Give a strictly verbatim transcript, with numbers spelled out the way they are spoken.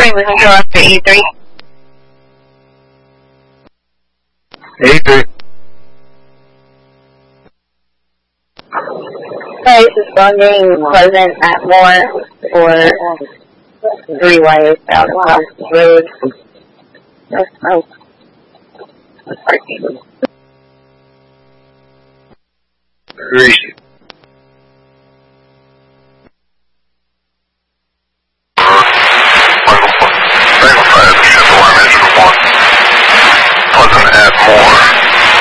three, we can go after E three. E three. Hey, this is Bunging Pleasant at Moore for three ways out across the road. No smoke. Parking. Three.